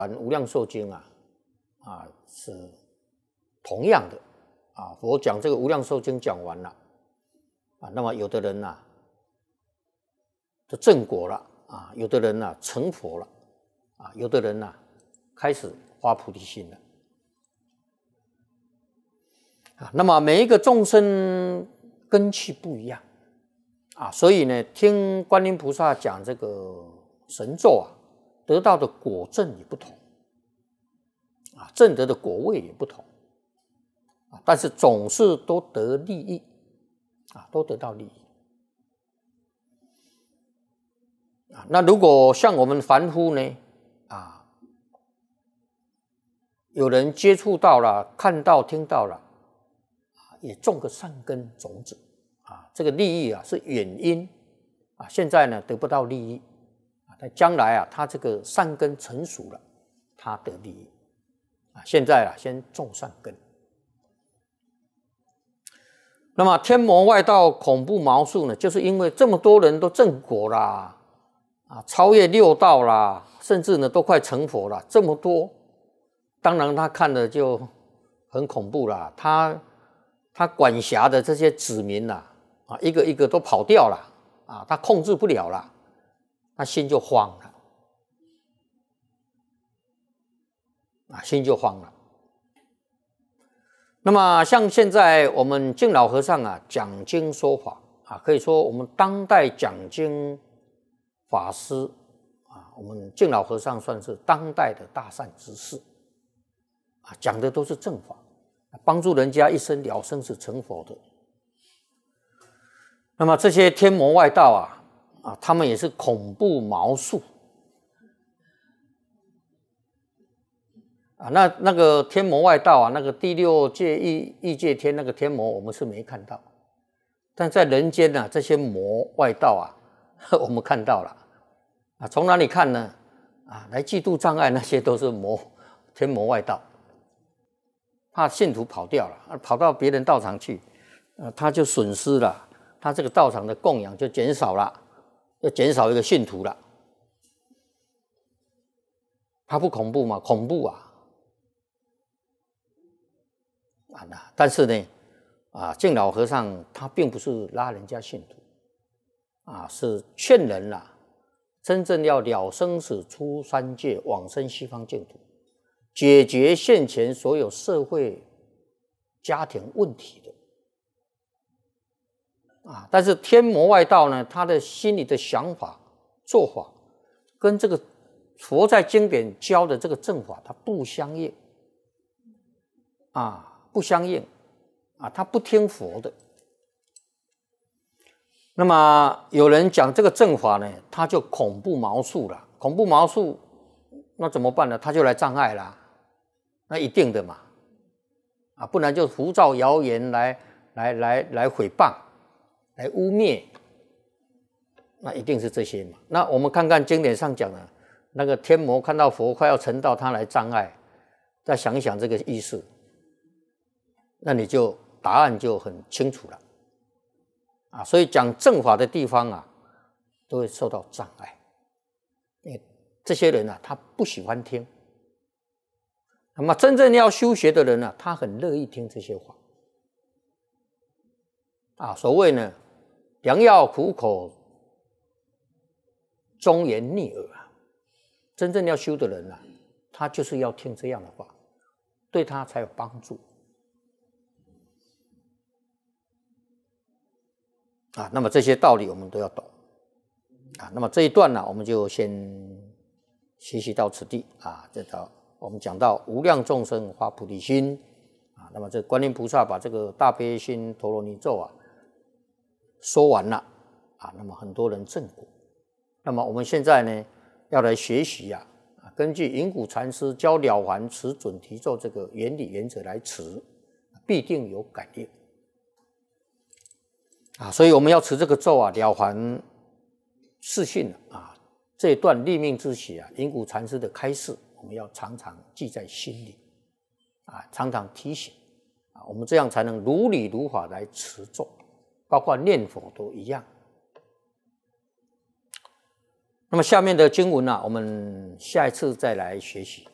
无量寿经是同样的佛讲这个无量寿经讲完了那么有的人就正果了有的人成佛了有的人开始发菩提心了那么每一个众生根器不一样所以呢，听观音菩萨讲这个神咒得到的果证也不同证得的果位也不同但是总是都得利益都得到利益那如果像我们凡夫呢有人接触到了看到听到了也种个善根种子这个利益是远因现在呢得不到利益但将来他这个善根成熟了他得利益现在先种善根。那么天魔外道恐怖毛数呢，就是因为这么多人都正果啦超越六道啦，甚至呢都快成佛了，这么多，当然他看了就很恐怖啦。他管辖的这些子民一个一个都跑掉了他控制不了了，他心就慌了心就慌了。那么像现在我们净老和尚讲经说法可以说我们当代讲经法师我们净老和尚算是当代的大善之士讲的都是正法，帮助人家一生了生死成佛的。那么这些天魔外道他们也是恐怖毛数那个天魔外道那个第六界异界天那个天魔我们是没看到，但在人间这些魔外道我们看到了从哪里看呢来嫉妒障碍那些都是天魔外道，怕信徒跑掉了跑到别人道场去他就损失了，他这个道场的供养就减少了，就减少一个信徒了。他不恐怖吗？恐怖但是呢净老和尚他并不是拉人家信徒是劝人真正要了生死出三界往生西方净土，解决现前所有社会家庭问题的但是天魔外道呢，他的心里的想法做法跟这个佛在经典教的这个正法它不相应不相应他不听佛的。那么有人讲这个正法呢，他就恐怖毛数了，恐怖毛数那怎么办呢？他就来障碍啦，那一定的嘛不然就胡造谣言来诽谤来污蔑，那一定是这些嘛。那我们看看经典上讲的那个天魔看到佛快要成道，他来障碍，再想一想这个意思，那你就答案就很清楚了所以讲正法的地方都会受到障碍，因为这些人他不喜欢听。那么真正要修学的人他很乐意听这些话所谓呢良药苦口忠言逆耳真正要修的人他就是要听这样的话，对他才有帮助那么这些道理我们都要懂那么这一段我们就先学习到此地这道我们讲到无量众生发菩提心那么这观音菩萨把这个大悲心陀罗尼咒说完了那么很多人证果。那么我们现在呢要来学习根据云谷禅师教了凡持准提咒这个原理原则来持，必定有感应所以我们要持这个咒了凡四训这一段立命之喜云谷禅师的开示，我们要常常记在心里常常提醒我们这样才能如理如法来持咒，包括念佛都一样。那么下面的经文我们下一次再来学习。